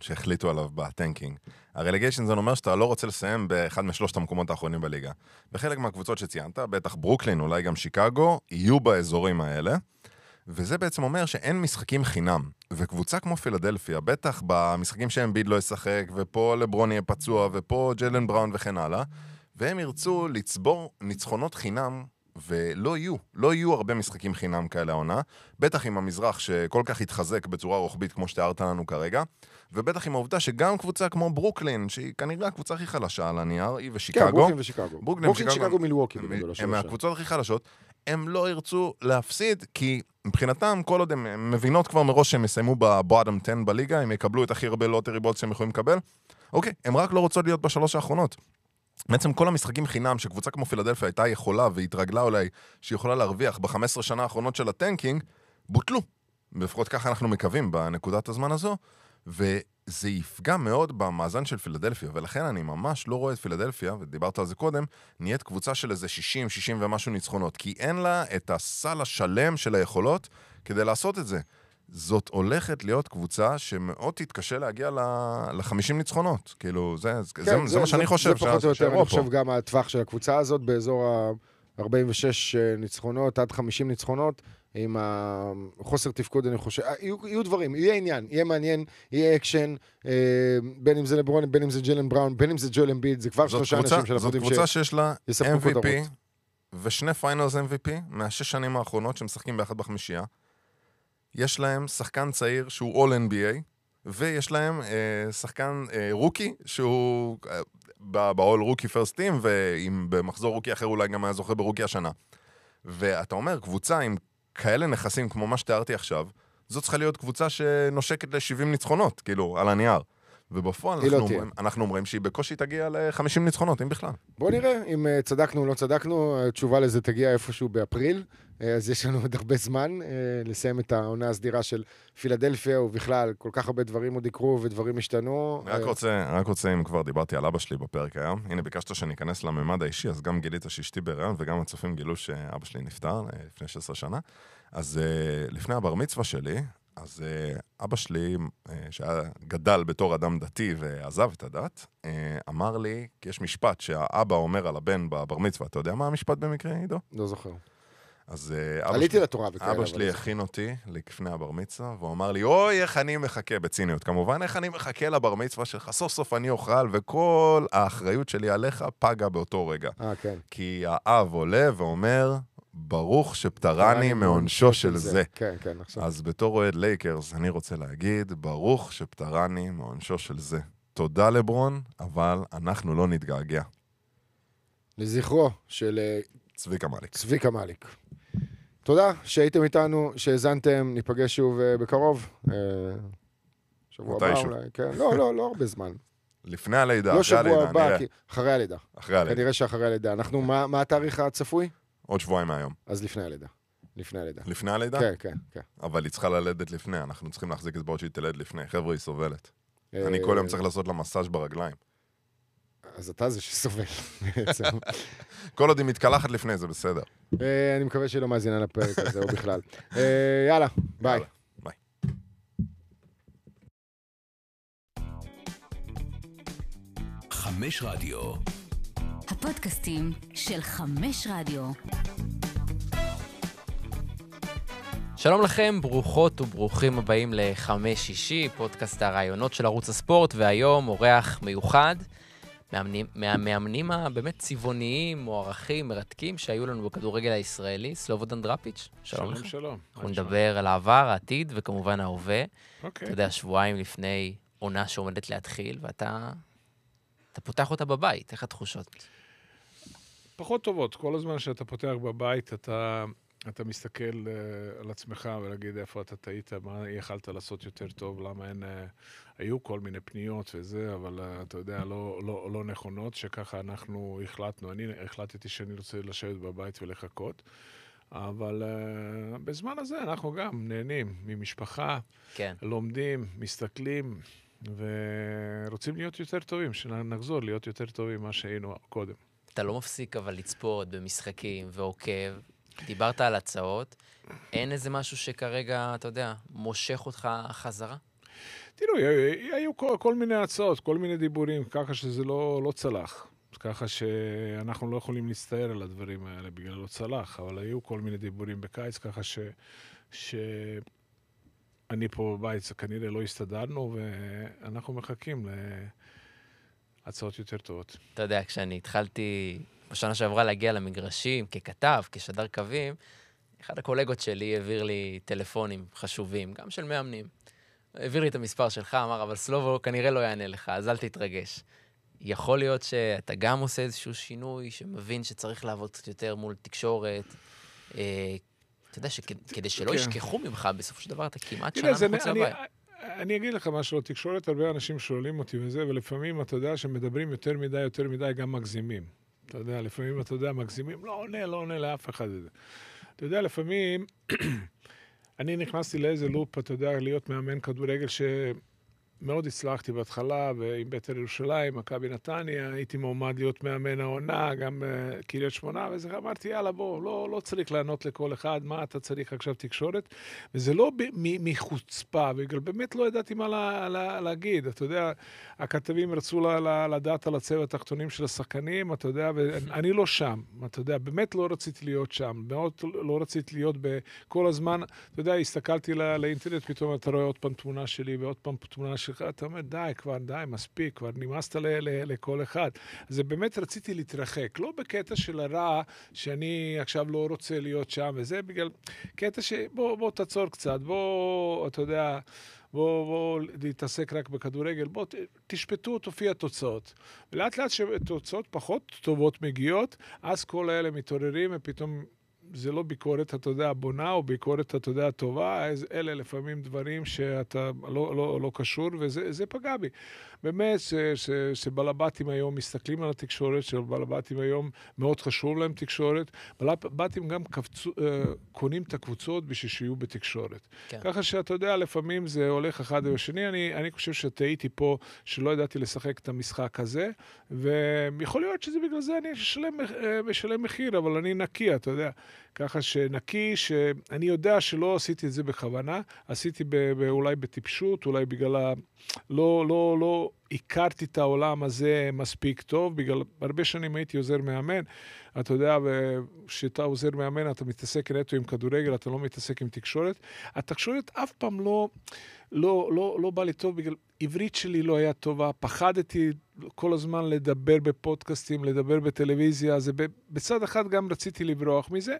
שהחליטו עליו בטנקינג. הרלגיישן זה אומר שאתה לא רוצה לסיים באחד משלושת המקומות האחרונים בליגה. בחלק מהקבוצות שציינת, בטח ברוקלין, אולי גם שיקגו, יהיו באזורים האלה, וזה בעצם אומר שאין משחקים חינם. וקבוצה כמו פילדלפיה, בטח במשחקים שאמביד לא ישחק, ופה לברון יהיה פצוע, ופה ג'לן בראון וכן הלאה, והם ירצו לצבור ניצחונות חינם, ולא יהיו הרבה משחקים חינם כאלה העונה, בטח עם המזרח שכל כך התחזק בצורה רוחבית כמו שתיארת לנו כרגע, ובטח עם העובדה שגם קבוצה כמו ברוקלין, שהיא כנראה הקבוצה הכי חלשה על הנייר, היא ושיקגו. כן, ברוקלין ושיקגו. ברוקלין, שיקגו, מילווקי. הם מהקבוצות הכי חלשות, הם לא ירצו להפסיד, כי מבחינתם, כל עוד הם מבינות כבר מראש שהם יסיימו בבוטום 10 בליגה, הם יקבלו את הכי הרבה לוטרי בולט שהם יכולים לקבל, אוקיי, הם רק לא רוצות להיות בשלוש האחרונות. בעצם כל המשחקים חינם שקבוצה כמו פילדלפיה הייתה יכולה והתרגלה אולי שהיא יכולה להרוויח ב-15 שנה האחרונות של הטנקינג, בוטלו. לפחות ככה אנחנו מקווים בנקודת הזמן הזו, וזה יפגע מאוד במאזן של פילדלפיה, ולכן אני ממש לא רואה את פילדלפיה, ודיברת על זה קודם, נהיית קבוצה של איזה 60 ומשהו ניצחונות, כי אין לה את הסל השלם של היכולות כדי לעשות את זה. זאת הולכת להיות קבוצה שמאוד תתקשה להגיע ל-50 ניצחונות. כאילו, זה מה שאני חושב. זה פחות או יותר, אני חושב גם הטווח של הקבוצה הזאת, באזור ה-46 ניצחונות, עד 50 ניצחונות, עם החוסר תפקוד, אני חושב, יהיו דברים, יהיה עניין, יהיה מעניין, יהיה אקשן, בין אם זה לברון, בין אם זה ג'לן בראון, בין אם זה ג'ול אמביד, זה כבר שלושה אנשים של זאת קבוצה שיש לה MVP ושני פיינלס MVP מהשש שנים האחרונות שמשחקים באחד בחמישייה. יש להם שחקן צעיר שהוא All-NBA, ויש להם שחקן רוקי, שהוא ב-All Rookie First Team, ואם במחזור רוקי אחר אולי גם היה זוכה ברוקי השנה. ואתה אומר, קבוצה עם כאלה נכסים כמו מה שתיארתי עכשיו, זאת צריכה להיות קבוצה שנושקת ל-70 ניצחונות, כאילו, על הנייר. ובפועל אנחנו אומרים שהיא בקושי תגיע ל-50 ניצחונות, אם בכלל. בוא נראה אם צדקנו או לא צדקנו, התשובה לזה תגיע איפשהו באפריל, אז יש לנו עוד הרבה זמן לסיים את העונה הסדירה של פילדלפיה, ובכלל כל כך הרבה דברים עוד יקרו ודברים השתנו. רק רוצה, אם כבר דיברתי על אבא שלי בפרק היום, הנה ביקשת שאני אכנס לממד האישי, אז גם גילית שאשתי בהיריון, וגם הצופים גילו שאבא שלי נפטר לפני 16 שנה. אז לפני הבר מצווה שלי, אז אבא שלי, שהיה גדל בתור אדם דתי ועזב את הדת, אמר לי, כי יש משפט שהאבא אומר על הבן בבר מצווה, אתה יודע מה המשפט במקרה, עידו? לא זוכר. אז עליתי לתורה וכאלה. אבא שלי הכין אותי לפני הבר מצווה, והוא אמר לי, אוי, איך אני מחכה, בציניות כמובן, איך אני מחכה לבר מצווה שלך, סוף סוף אני אוכל, וכל האחריות שלי עליך פגה באותו רגע. כן. כי האב עולה ואומר, ברוך שפטרני מעונשו של זה. כן, כן, עכשיו. אז בתור אוהד לייקרס, אני רוצה להגיד, ברוך שפטרני מעונשו של זה. תודה לברון, אבל אנחנו לא נתגעגע. לזכרו של צביקה מאליק. תודה שהייתם איתנו, שהזנתם, ניפגש שוב בקרוב. שבוע הבא אולי, כן. לא הרבה זמן. לפני הלידה, לא שבוע הבא, אחרי הלידה. כנראה שאחרי הלידה. אנחנו, מה התאריך הצפוי? עוד שבועיים מהיום. אז לפני הלידה. לפני הלידה? כן. אבל היא צריכה ללדת לפני, אנחנו צריכים להחזיק את בעוד שהיא תלד לפני. חבר'ה, היא סובלת. אני כל יום צריך לעשות לה מסאז' ברגליים. אז אתה זה שסובל. כל עוד היא מתקלחת לפני, זה בסדר. אני מקווה שהיא לא מאזינה לפרק הזה, או בכלל. יאללה, ביי. ביי. 5 רדיו. הפודקאסטים של 5 רדיו. שלום לכם, ברוכות וברוכים הבאים ל-5-6, פודקאסט הרעיונות של ערוץ הספורט, והיום אורח מיוחד, מהמאמנים הבאמת צבעוניים, מוערכים, מרתקים, שהיו לנו בכדורגל הישראלי, סלובודן דראפיץ'. שלום לך. שלום. אנחנו נדבר על העבר, העתיד וכמובן ההווה. אוקיי. אתה יודע, שבועיים לפני עונה שעומדת להתחיל, ואתה פותח אותה בבית, איך התחושות? פחות טובות. כל הזמן שאתה פותח בבית, אתה מסתכל על עצמך ולהגיד איפה אתה טעית, מה יכלת לעשות יותר טוב, למה אין, היו כל מיני פניות וזה, אבל אתה יודע, לא נכונות, שככה אנחנו החלטנו. אני החלטתי שאני רוצה לשבת בבית ולחכות, אבל בזמן הזה אנחנו גם נהנים ממשפחה, כן. לומדים, מסתכלים, ורוצים להיות יותר טובים, שנחזור להיות יותר טובים ממה שהיינו קודם. אתה לא מפסיק אבל לצפות במשחקים ועוקב, דיברת על הצעות, אין איזה משהו שכרגע, אתה יודע, מושך אותך חזרה? תראו, היו כל מיני הצעות, כל מיני דיבורים, ככה שזה לא צלח. ככה שאנחנו לא יכולים להצטער על הדברים האלה בגלל לא צלח, אבל היו כל מיני דיבורים בקיץ, ככה שאני פה בבית, זה כנראה לא הסתדרנו, ואנחנו מחכים להצעות יותר טובות. אתה יודע, כשאני התחלתי בשנה שעברה להגיע למגרשים, ככתב, כשדר קווים, אחד הקולגות שלי העביר לי טלפונים חשובים, גם של מאמנים. העביר לי את המספר שלך, אמר, אבל סלובו כנראה לא יענה לך, אז אל תתרגש. יכול להיות שאתה גם עושה איזשהו שינוי, שמבין שצריך לעבוד קצת יותר מול תקשורת. אתה יודע, כדי שלא ישכחו ממך, בסופו של דבר אתה כמעט שנה מחוץ לבית. אני אגיד לך משהו, תקשורת, הרבה אנשים שואלים אותי וזה, ולפעמים אתה יודע שמדברים יותר מדי, גם מגזימים. אתה יודע, לפעמים אתה יודע, מגזימים, לא עונה לאף אחד. אתה יודע, לפעמים, אני נכנסתי לאיזה לופ, אתה יודע, להיות מאמן כדורגל מאוד הצלחתי בהתחלה, ועם בית"ר ירושלים, מכבי נתניה, הייתי מועמד להיות מאמן העונה, גם קריית שמונה, וזה אמרתי, יאללה, בוא, לא צריך לענות לכל אחד, מה אתה צריך עכשיו תקשורת? וזה לא מחוצפה, בגלל באמת לא ידעתי מה להגיד, אתה יודע, הכתבים רצו לדעת על הצבע התחתונים של השחקנים, אתה יודע, ואני לא שם, אתה יודע, באמת לא רציתי להיות שם, מאוד לא רציתי להיות כל הזמן, אתה יודע, הסתכלתי לאינטרנט, פתאום אתה רואה עוד פעם תמונה שלי, ועוד פעם תמונה שלך, אתה אומר, די, מספיק, כבר נמאסת לכל אחד. אז באמת רציתי להתרחק, לא בקטע של הרע, שאני עכשיו לא רוצה להיות שם, וזה בגלל קטע בוא תעצור קצת, אתה יודע, בוא להתעסק רק בכדורגל, בוא תשפטו תופי התוצאות. ולאט לאט שתוצאות פחות טובות מגיעות, אז כל האלה מתעוררים, ופתאום זה לא ביקורת, אתה יודע, בונה, או ביקורת, אתה יודע, טובה, אלה לפעמים דברים שאתה לא קשור, וזה פגע בי. באמת, שבלבטים היום מסתכלים על התקשורת, שבלבטים היום מאוד חשוב להם תקשורת, בלבטים גם קונים את הקבוצות בשביל שיהיו בתקשורת. כן. ככה שאתה יודע, לפעמים זה הולך אחד או השני, אני חושב שטעיתי פה, שלא ידעתי לשחק את המשחק הזה, ויכול להיות שזה בגלל זה אני משלם מחיר, אבל אני נקי, אתה יודע. ככה שנקי, שאני יודע שלא עשיתי את זה בכוונה, עשיתי אולי בטיפשות, אולי בגלל לא הכרתי את העולם הזה מספיק טוב, בגלל הרבה שנים הייתי עוזר מאמן, אתה יודע, כשאתה עוזר מאמן, אתה מתעסק נטו עם כדורגל, אתה לא מתעסק עם תקשורת. התקשורת אף פעם לא בא לי טוב, בגלל עברית שלי לא היה טובה, פחדתי כל הזמן לדבר בפודקאסטים, לדבר בטלוויזיה, אז בצד אחד גם רציתי לברוח מזה,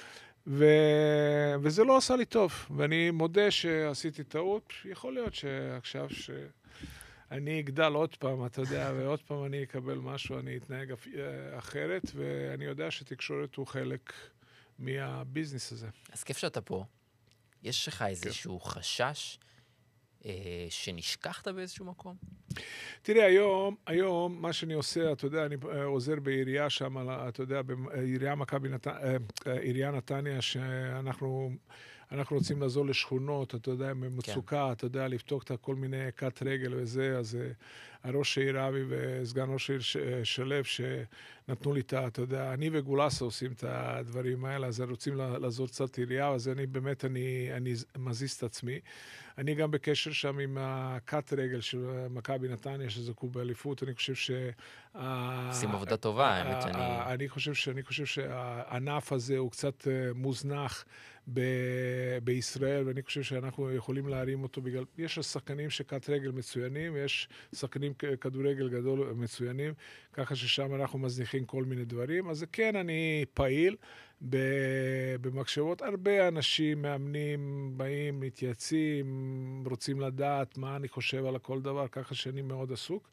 וזה לא עשה לי טוב, ואני מודה שעשיתי טעות, יכול להיות שעכשיו אני אגדל עוד פעם, אתה יודע, ועוד פעם אני אקבל משהו, אני אתנהג אחרת, ואני יודע שתקשורת הוא חלק מהביזנס הזה. אז כיף שאתה פה. יש לך איזשהו חשש שנשכחת באיזשהו מקום? תראה, היום מה שאני עושה, אתה יודע, אני עוזר בעירייה שם, אתה יודע, עירייה נתניה, שאנחנו רוצים לעזור לשכונות, אתה יודע, ממצוקה, אתה יודע, לפתוח את כל מיני קט רגל וזה, אז הראש העיר אבי וסגן ראש העיר שלב, שנתנו לי אתה יודע, אני וגולסה עושים את הדברים האלה, אז רוצים לעזור קצת עירייה, אז אני באמת, אני מזיז את עצמי. אני גם בקשר שם עם הקט רגל של מכבי נתניה, שזכו באליפות, אני חושב עושים עבודה טובה, האמת שאני... אני חושב שהענף הזה הוא קצת מוזנח בישראל, ואני חושב שאנחנו יכולים להרים אותו בגלל... יש שחקנים שקט רגל מצוינים, ויש שחקנים כדורגל גדול מצוינים, ככה ששם אנחנו מזניחים כל מיני דברים. אז כן, אני פעיל במחשבות. הרבה אנשים, מאמנים, באים, מתייעצים, רוצים לדעת מה אני חושב על כל דבר, ככה שאני מאוד עסוק.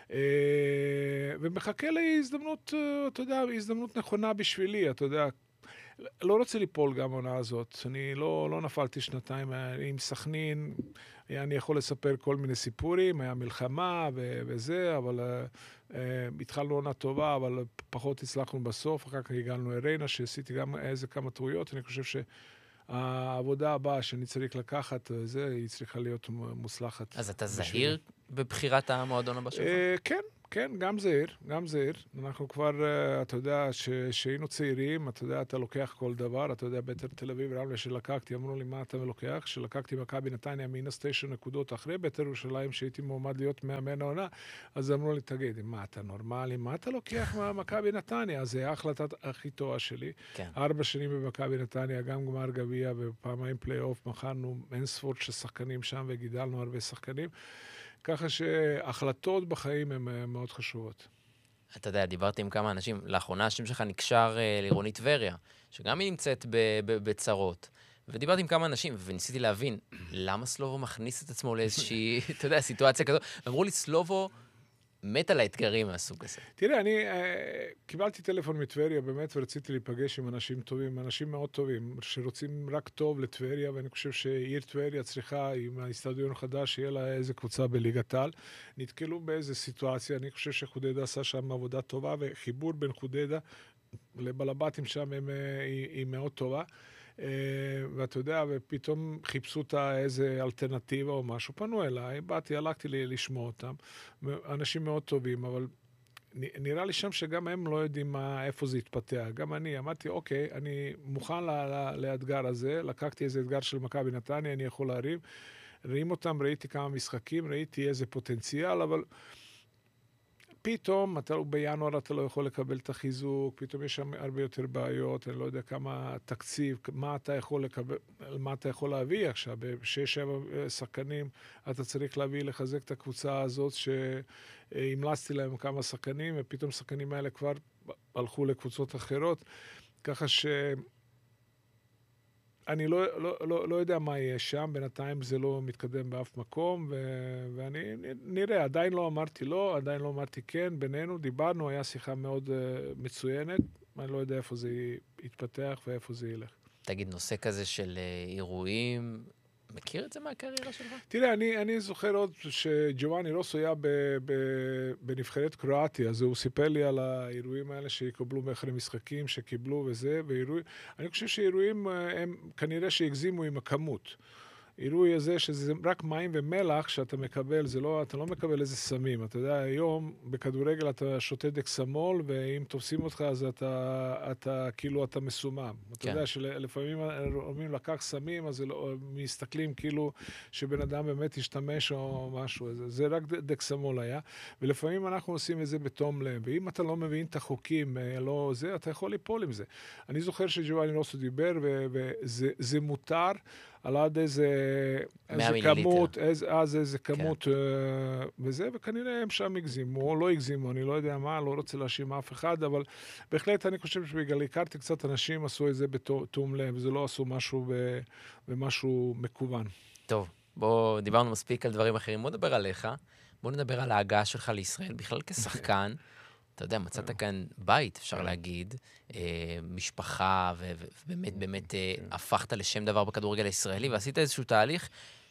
ומחכה להזדמנות, אתה יודע, הזדמנות נכונה בשבילי, אתה יודע, לא רוצה ליפול גם עונה הזאת. אני לא נפלתי שנתיים עם סכנין, אני יכול לספר כל מיני סיפורים, היה מלחמה וזה, אבל התחלנו עונה טובה, אבל פחות הצלחנו בסוף, אחר כך הגענו לריינה, שעשיתי גם איזה כמה טעויות, אני חושב שהעבודה הבאה שאני צריך לקחת, היא צריכה להיות מוצלחת. אז אתה זהיר בבחירת המועדון הבא שלך? כן, גם זהיר, גם זהיר. אנחנו כבר, אתה יודע, שהיינו צעירים, אתה יודע, אתה לוקח כל דבר, אתה יודע, בית"ר תל אביב, רמלה שלקחתי, אמרו לי, מה אתה לוקח? שלקחתי מכבי נתניה מינוס 9 נקודות אחרי בית"ר ירושלים, שהייתי מועמד להיות מאמן העונה, אז אמרו לי, תגיד, מה אתה נורמלי? מה אתה לוקח ממכבי נתניה? אז זה ההחלטה הכי טובה שלי. כן. 4 שנים במכבי נתניה, גם גמר גביע ופעמיים פלייאוף, מכרנו אינספור של שחקנים שם וגידלנו הרבה שחקנים. ככה שהחלטות בחיים הן מאוד חשובות. אתה יודע, דיברתי עם כמה אנשים, לאחרונה השם שלך נקשר לעירונית טבריה, שגם היא נמצאת בצרות. ודיברתי עם כמה אנשים, וניסיתי להבין, למה סלובו מכניס את עצמו לאיזושהי, אתה יודע, סיטואציה כזאת. ואמרו לי, סלובו מת על האתגרים מהסוג הזה. תראה, אני קיבלתי טלפון מטבריה, באמת, ורציתי להיפגש עם אנשים טובים, אנשים מאוד טובים, שרוצים רק טוב לטבריה, ואני חושב שעיר טבריה צריכה, עם האצטדיון החדש, שיהיה לה איזה קבוצה בליגת העל. נתקלו באיזה סיטואציה, אני חושב שחודדה עשה שם עבודה טובה, וחיבור בין חודדה לבלבטים שם היא מאוד טובה. ואתה יודע, ופתאום חיפשו איזה אלטרנטיבה או משהו, פנו אליי, הלכתי לשמוע אותם, אנשים מאוד טובים, אבל נראה לי שם שגם הם לא יודעים איפה זה יתפתח. גם אני אמרתי, אוקיי, אני מוכן לאתגר הזה, לקחתי איזה אתגר של מכבי נתניה, אני יכול להרים, רואים אותם, ראיתי כמה משחקים, ראיתי איזה פוטנציאל, אבל פתאום, בינואר אתה לא יכול לקבל את החיזוק, פתאום יש שם הרבה יותר בעיות, אני לא יודע כמה תקציב, מה אתה יכול לקבל, מה אתה יכול להביא עכשיו, ב6-7 שחקנים אתה צריך להביא, לחזק את הקבוצה הזאת, שהמלצתי להם כמה שחקנים, ופתאום שחקנים האלה כבר הלכו לקבוצות אחרות, ככה ש... אני לא יודע מה יהיה שם, בינתיים זה לא מתקדם באף מקום, ואני נראה, עדיין לא אמרתי לא, עדיין לא אמרתי כן, בינינו דיברנו, היה שיחה מאוד מצוינת, אני לא יודע איפה זה יתפתח ואיפה זה ילך. תגיד, נושא כזה של אירועים, מכיר את זה מהקריירה שלך? תראה, אני זוכר עוד שג'ובאני רוסו היה בנבחרת קרואטיה, אז הוא סיפר לי על האירועים האלה שיקבלו מאחרי משחקים, שקיבלו וזה, אני חושב שאירועים הם כנראה שהגזימו עם הכמות. אירועי הזה שזה רק מים ומלח שאתה מקבל, אתה לא מקבל איזה סמים. אתה יודע, היום בכדורגל אתה שותה דקסמול, ואם תופסים אותך אז אתה כאילו אתה מסומם. אתה יודע שלפעמים אומרים לקח סמים, אז מסתכלים כאילו שבן אדם באמת ישתמש או משהו. זה רק דקסמול היה. ולפעמים אנחנו עושים את זה בתום לב. ואם אתה לא מבין את החוקים, אתה יכול ליפול עם זה. אני זוכר שג'ובאני רוסו דיבר, וזה מותר, על עד איזה כמות, איזה כמות וזה, וכנראה הם שם הגזימו, או לא הגזימו, אני לא יודע מה, לא רוצה להאשים אף אחד, אבל בהחלט אני חושב שבגלל הכרתי קצת אנשים עשו את זה בתום לב, וזה לא עשו משהו במשהו מקוון. טוב, דיברנו מספיק על דברים אחרים, בוא נדבר עליך, בוא נדבר על ההגעה שלך לישראל, בכלל כשחקן, אתה יודע, מצאת כאן בית, אפשר להגיד, משפחה, ובאמת הפכת לשם דבר בכדורגל הישראלי, ועשית איזשהו תהליך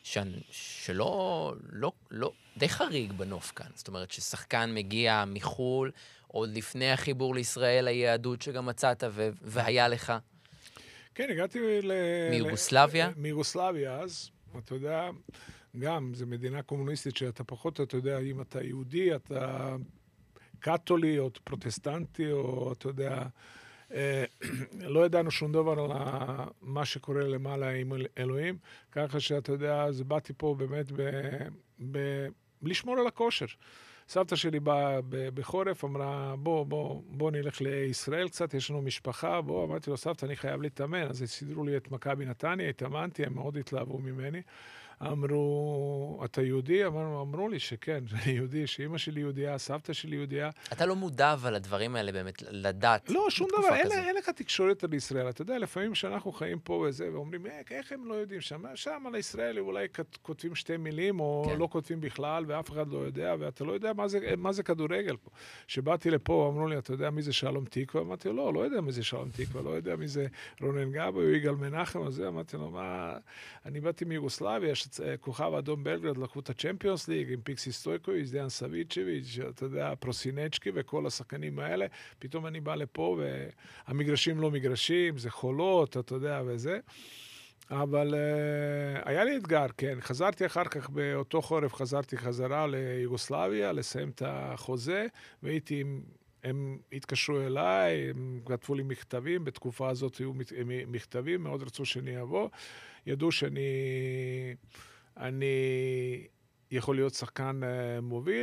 שלא, די חריג בנוף כאן. זאת אומרת, ששחקן מגיע מחול, עוד לפני החיבור לישראל, היהדות שגם מצאת, והיה לך. כן, הגעתי מיוגוסלביה? מיוגוסלביה אז, אתה יודע, גם, זו מדינה קומוניסטית שאתה פחות, אתה יודע, אם אתה יהודי, אתה קתולי או פרוטסטנטי, או אתה יודע, לא ידענו שום דבר על מה שקורה למעלה עם אלוהים, ככה שאתה יודע, אז באתי פה באמת לשמור על הכושר. סבתא שלי באה בחורף, אמרה, בוא נלך לישראל קצת, יש לנו משפחה, אמרתי לו, סבתא, אני חייב להתאמן, אז סידרו לי את מכבי נתניה, התאמנתי, הם מאוד התלהבו ממני. אמרו, אתה יהודי? אמרו לי שכן, שאני יהודי, שאמא שלי יהודיה, סבתא שלי יהודיה. אתה לא מודע אבל לדברים האלה באמת, לדעת. לא, שום דבר, אין לך תקשורת על ישראל. אתה יודע, לפעמים שאנחנו חיים פה וזה, ואומרים, איך הם לא יודעים שם על ישראל אולי כותבים 2 מילים, או לא כותבים בכלל, ואף אחד לא יודע, ואתה לא יודע מה זה כדורגל פה. שבאתי לפה, אמרו לי, אתה יודע מי זה שלום תקווה? אמרתי, לא יודע מי זה שלום תקווה, לא יודע מי זה רונן גבו, יגאל מנחם, אז אמרתי לו, אני באתי מיוגוסלביה, כוכב אדום בלגרד לקחו את הצ'מפיונס ליג עם פיקסי סטויקוביץ', דיאן סביצ'ביץ', אתה יודע, פרוסינצ'קי וכל השחקנים האלה. פתאום אני בא לפה והמגרשים לא מגרשים, זה חולות, אתה יודע, וזה. אבל היה לי אתגר, כן. חזרתי אחר כך, באותו חורף חזרתי חזרה ליוגוסלביה, לסיים את החוזה, והייתי, הם התקשרו אליי, הם כתבו לי מכתבים, בתקופה הזאת היו מכתבים, מאוד רצו שאני אבוא. ידעו שאני יכול להיות שחקן מוביל.